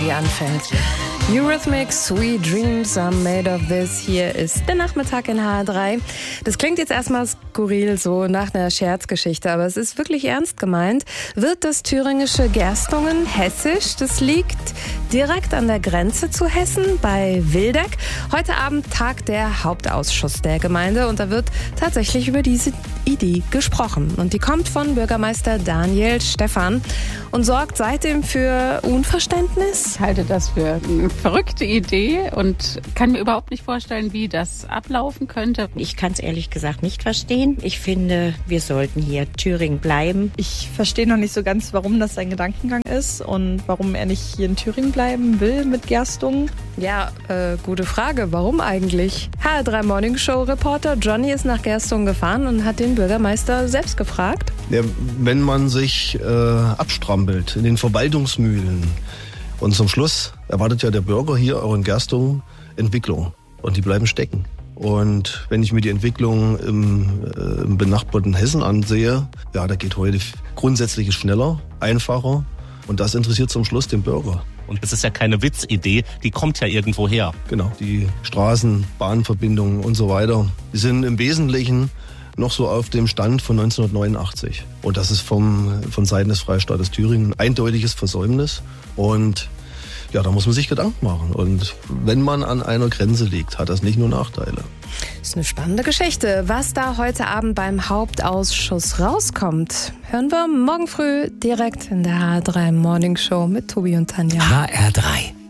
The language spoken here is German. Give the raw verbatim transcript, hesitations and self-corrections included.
die anfällt. Eurythmics, Sweet Dreams are made of this. Hier ist der Nachmittag in H R drei. Das klingt jetzt erstmal skurril, so nach einer Scherzgeschichte, aber es ist wirklich ernst gemeint. Wird das thüringische Gerstungen hessisch? Das liegt direkt an der Grenze zu Hessen bei Wildeck. Heute Abend tagt der Hauptausschuss der Gemeinde und da wird tatsächlich über diese Idee gesprochen. Und die kommt von Bürgermeister Daniel Stephan und sorgt seitdem für Unverständnis. Ich halte das für eine verrückte Idee und kann mir überhaupt nicht vorstellen, wie das ablaufen könnte. Ich kann es ehrlich gesagt nicht verstehen. Ich finde, wir sollten hier Thüringen bleiben. Ich verstehe noch nicht so ganz, warum das sein Gedankengang ist und warum er nicht hier in Thüringen bleiben will mit Gerstungen. Ja, äh, gute Frage. Warum eigentlich? H R drei Morning Show Reporter Johnny ist nach Gerstungen gefahren und hat den Bürgermeister selbst gefragt. Ja, wenn man sich äh, abstrampelt in den Verwaltungsmühlen und zum Schluss erwartet ja der Bürger hier auch in Gerstungen Entwicklung und die bleiben stecken. Und wenn ich mir die Entwicklung im, äh, im benachbarten Hessen ansehe, ja, da geht heute grundsätzlich schneller, einfacher und das interessiert zum Schluss den Bürger. Und es ist ja keine Witzidee, die kommt ja irgendwo her. Genau, die Straßen, Bahnverbindungen und so weiter, die sind im Wesentlichen noch so auf dem Stand von neunzehnhundertneunundachtzig. Und das ist vom, von Seiten des Freistaates Thüringen ein eindeutiges Versäumnis. Und ja, da muss man sich Gedanken machen. Und wenn man an einer Grenze liegt, hat das nicht nur Nachteile. Das ist eine spannende Geschichte. Was da heute Abend beim Hauptausschuss rauskommt, hören wir morgen früh direkt in der H R drei Morning Show mit Tobi und Tanja. H R drei